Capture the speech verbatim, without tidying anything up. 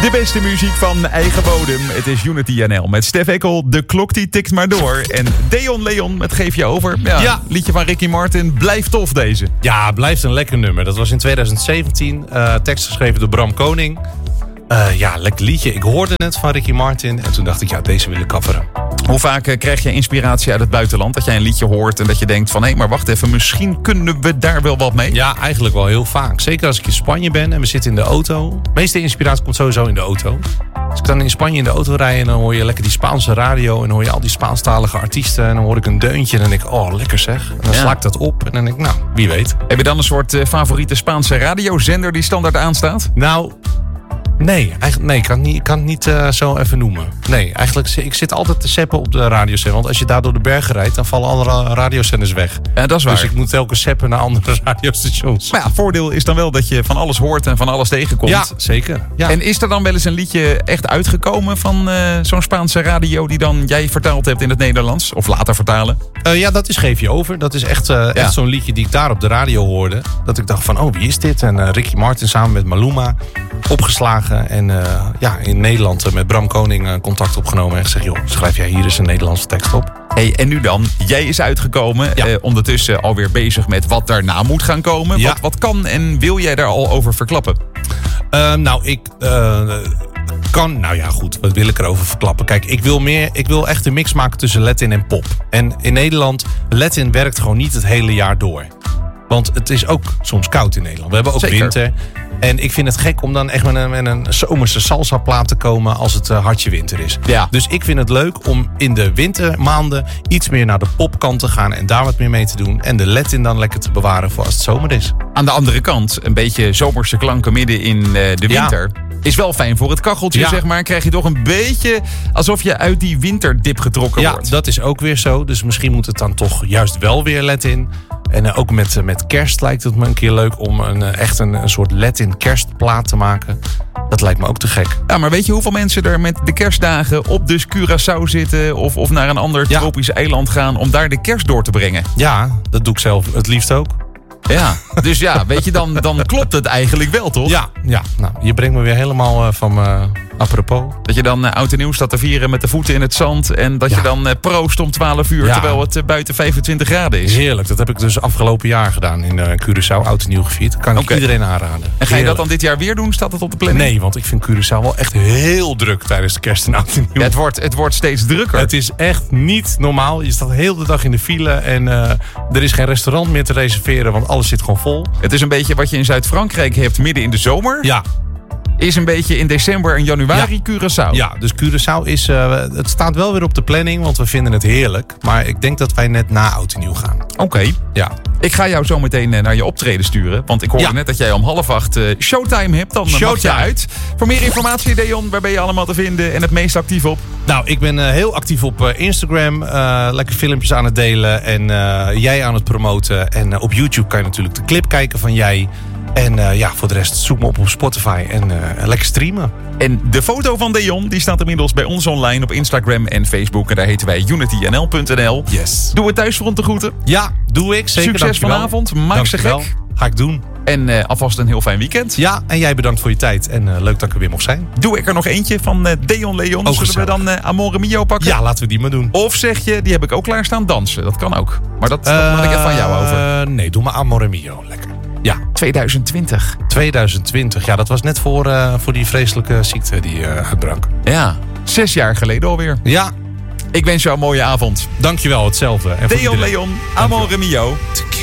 De beste muziek van eigen bodem. Het is Unity N L met Stef Ekkel. De klok die tikt maar door. En Deon Leon met Geef je over. Ja, ja. Liedje van Ricky Martin. Blijft tof deze. Ja, blijft een lekker nummer. Dat was in twintig zeventien. Uh, tekst geschreven door Bram Koning. Uh, ja, lekker liedje. Ik hoorde het van Ricky Martin. En toen dacht ik, ja, deze wil ik coveren. Hoe vaak uh, krijg je inspiratie uit het buitenland? Dat jij een liedje hoort en dat je denkt van... hé, hey, maar wacht even, misschien kunnen we daar wel wat mee? Ja, eigenlijk wel heel vaak. Zeker als ik in Spanje ben en we zitten in de auto. De meeste inspiratie komt sowieso in de auto. Als ik dan in Spanje in de auto rijd... en dan hoor je lekker die Spaanse radio... en dan hoor je al die Spaanstalige artiesten... en dan hoor ik een deuntje en dan denk ik, oh, lekker zeg. En dan ja. sla ik dat op en dan denk ik, nou, wie weet. Heb je dan een soort uh, favoriete Spaanse radiozender die standaard aanstaat? Nou... Nee, eigenlijk, nee, ik kan het niet, ik kan het niet uh, zo even noemen. Nee, eigenlijk, ik zit altijd te seppen op de radiozender. Want als je daar door de bergen rijdt, dan vallen andere radiozenders weg. Ja, dat is waar. Dus ik moet telkens seppen naar andere radiostations. Maar ja, voordeel is dan wel dat je van alles hoort en van alles tegenkomt. Ja, zeker. Ja. En is er dan wel eens een liedje echt uitgekomen van uh, zo'n Spaanse radio... die dan jij vertaald hebt in het Nederlands? Of later vertalen? Uh, ja, dat is Geef je over. Dat is echt, uh, ja. echt zo'n liedje die ik daar op de radio hoorde. Dat ik dacht van, oh, wie is dit? En uh, Ricky Martin samen met Maluma opgeslagen. En uh, ja, in Nederland uh, met Bram Koning uh, contact opgenomen. En gezegd, joh, schrijf jij hier eens een Nederlandse tekst op. Hey, en nu dan, jij is uitgekomen. Ja. Uh, ondertussen alweer bezig met wat daarna moet gaan komen. Ja. Wat, wat kan en wil jij daar al over verklappen? Uh, nou, ik... Uh, kan, nou ja, goed, wat wil ik erover verklappen? Kijk, ik wil meer, ik wil echt een mix maken tussen Latin en pop. En in Nederland, Latin werkt gewoon niet het hele jaar door. Want het is ook soms koud in Nederland. We hebben ook Zeker. winter. En ik vind het gek om dan echt met een, met een zomerse salsa plaat te komen als het uh, hartje winter is. Ja. Dus ik vind het leuk om in de wintermaanden iets meer naar de popkant te gaan en daar wat meer mee te doen. En de Latin dan lekker te bewaren voor als het zomer is. Aan de andere kant, een beetje zomerse klanken midden in uh, de winter... Ja. Is wel fijn voor het kacheltje, ja. zeg maar. Krijg je toch een beetje alsof je uit die winterdip getrokken ja, wordt. Ja, dat is ook weer zo. Dus misschien moet het dan toch juist wel weer Latin. En uh, ook met, uh, met kerst lijkt het me een keer leuk om een, uh, echt een, een soort Latin kerstplaat te maken. Dat lijkt me ook te gek. Ja, maar weet je hoeveel mensen er met de kerstdagen op dus Curaçao zitten... of, of naar een ander ja. tropisch eiland gaan om daar de kerst door te brengen? Ja, dat doe ik zelf het liefst ook. Ja, dus ja, weet je, dan, dan klopt het eigenlijk wel, toch? Ja, ja. Nou, je brengt me weer helemaal uh, van uh, apropos. Dat je dan uh, oud en nieuw staat te vieren met de voeten in het zand... en dat ja. je dan uh, proost om twaalf uur, ja. terwijl het uh, buiten vijfentwintig graden is. Heerlijk, dat heb ik dus afgelopen jaar gedaan in uh, Curaçao, oud en nieuw gevierd. Dat kan ik okay. iedereen aanraden. En ga je Heerlijk. dat dan dit jaar weer doen? Staat het op de planning? Nee, want ik vind Curaçao wel echt heel druk tijdens de kerst en oud en nieuw. Ja, het, wordt, het wordt steeds drukker. Het is echt niet normaal. Je staat heel de dag in de file en uh, er is geen restaurant meer te reserveren, want alles zit gewoon vol. Het is een beetje wat je in Zuid-Frankrijk hebt midden in de zomer. Ja. Is een beetje in december en januari ja. Curaçao. Ja, dus Curaçao is... Uh, het staat wel weer op de planning, want we vinden het heerlijk. Maar ik denk dat wij net na oud en nieuw gaan. Oké. Okay. Ja. Ik ga jou zo meteen naar je optreden sturen. Want ik hoorde ja. net dat jij om half acht uh, showtime hebt. Dan showtime. Mag je uit. Voor meer informatie, Deon, waar ben je allemaal te vinden en het meest actief op? Nou, ik ben uh, heel actief op uh, Instagram. Uh, lekker filmpjes aan het delen. En uh, jij aan het promoten. En uh, op YouTube kan je natuurlijk de clip kijken van jij. En uh, ja, voor de rest zoek me op op Spotify en uh, lekker streamen. En de foto van Deon die staat inmiddels bij ons online op Instagram en Facebook. En daar heten wij unity n l punt n l. Yes. Doe het thuisfront te groeten. Ja, doe ik. Zeker. Succes vanavond. Maak ze gek. Ga ik doen. En uh, alvast een heel fijn weekend. Ja, en jij bedankt voor je tijd. En uh, leuk dat ik er weer mocht zijn. Doe ik er nog eentje van uh, Deon Leon. Oh, Zullen gezellig. we dan uh, Amore Mio pakken? Ja, laten we die maar doen. Of zeg je, die heb ik ook klaarstaan dansen. Dat kan ook. Maar dat, dat uh, laat ik even van jou over. Uh, nee, doe maar Amore Mio. Lekker. Ja. twintig twintig. twintig twintig, ja, dat was net voor, uh, voor die vreselijke ziekte die uh, uitbrak. Ja, zes jaar geleden alweer. Ja. Ik wens jou een mooie avond. Dankjewel, hetzelfde. En Deon Leon, Amore Mio.